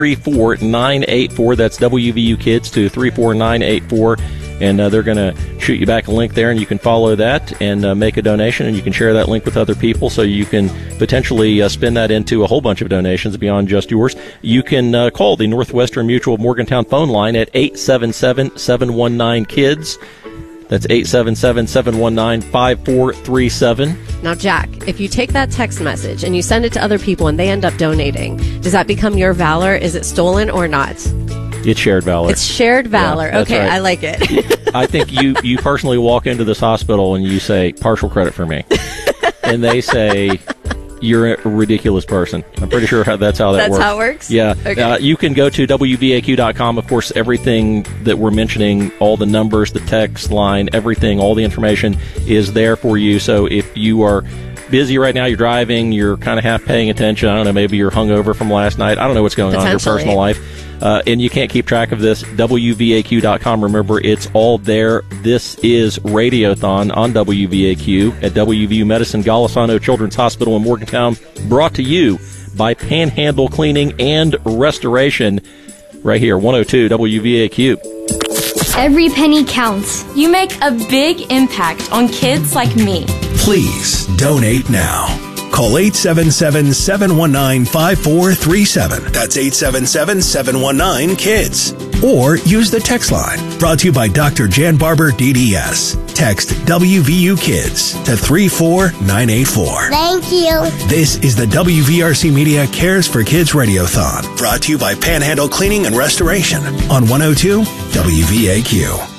34984. That's WVU Kids to 34984. And they're going to shoot you back a link there, and you can follow that and make a donation, and you can share that link with other people so you can potentially spin that into a whole bunch of donations beyond just yours. You can call the Northwestern Mutual Morgantown phone line at 877-719-KIDS. That's 877-719-5437. Now, Jack, if you take that text message and you send it to other people and they end up donating, does that become your valor? Is it stolen or not? It's shared valor. It's shared valor. Yeah, okay, right. I like it. I think you personally walk into this hospital and you say, partial credit for me. And they say, you're a ridiculous person. I'm pretty sure that's how that works. That's how it works? Yeah. Okay. You can go to WVAQ.com. Of course, everything that we're mentioning, all the numbers, the text line, everything, all the information is there for you. So if you are busy right now, you're driving, you're kind of half paying attention, I don't know, maybe you're hungover from last night, I don't know what's going on in your personal life, and you can't keep track of this, WVAQ.com. Remember, it's all there. This is Radiothon on WVAQ at WVU Medicine Golisano Children's Hospital in Morgantown, brought to you by Panhandle Cleaning and Restoration, right here, 102 WVAQ. Every penny counts. You make a big impact on kids like me. Please donate now. Call 877-719-5437. That's 877-719-KIDS. Or use the text line. Brought to you by Dr. Jan Barber, DDS. Text WVU Kids to 34984. Thank you. This is the WVRC Media Cares for Kids Radiothon. Brought to you by Panhandle Cleaning and Restoration on 102 WVAQ.